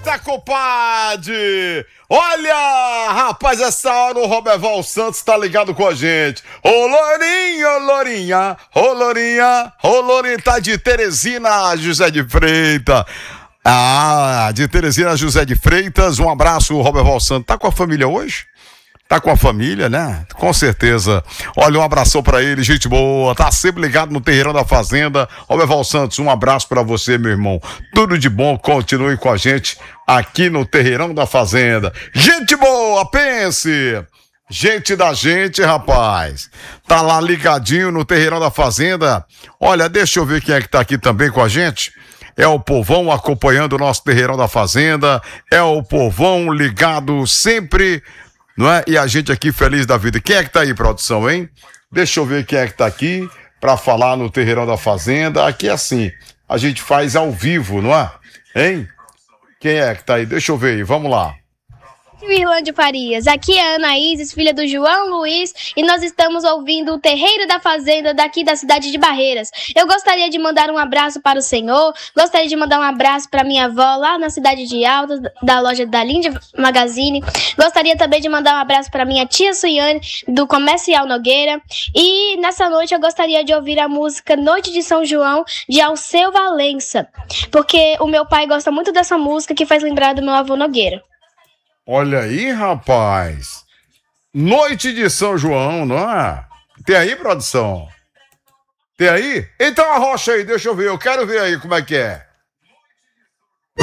Eita, compadre! Olha, rapaz, essa hora o Roberval Santos tá ligado com a gente. Ô, Lourinha, ô, Lourinha, ô, Lourinha, ô, Lourinha, tá de Teresina, José de Freitas. Ah, de Teresina, José de Freitas. Um abraço, Roberval Santos. Tá com a família hoje? Tá com a família, né? Com certeza. Olha, um abração pra ele, gente boa. Tá sempre ligado no Terreirão da Fazenda. Roberval Santos, um abraço pra você, meu irmão. Tudo de bom, continue com a gente aqui no Terreirão da Fazenda. Gente boa, pense! Gente da gente, rapaz. Tá lá ligadinho no Terreirão da Fazenda. Olha, deixa eu ver quem é que tá aqui também com a gente. É o povão acompanhando o nosso Terreirão da Fazenda. É o povão ligado sempre, não é? E a gente aqui feliz da vida. Quem é que tá aí, produção, hein? Deixa eu ver quem é que tá aqui pra falar no Terreirão da Fazenda. Aqui é assim, a gente faz ao vivo, não é? Hein? Quem é que tá aí? Deixa eu ver aí, vamos lá. Irlande Farias, aqui é a Ana Isis, filha do João Luiz, e nós estamos ouvindo o Terreiro da Fazenda daqui da cidade de Barreiras. Eu gostaria de mandar um abraço para o senhor, gostaria de mandar um abraço para minha avó lá na cidade de Altas, da loja da Lindy Magazine. Gostaria também de mandar um abraço para minha tia Suiane, do Comercial Nogueira. E nessa noite eu gostaria de ouvir a música Noite de São João, de Alceu Valença, porque o meu pai gosta muito dessa música que faz lembrar do meu avô Nogueira. Olha aí, rapaz. Noite de São João, não é? Tem aí, produção? Tem aí? Então arrocha aí, deixa eu ver. Eu quero ver aí como é que é.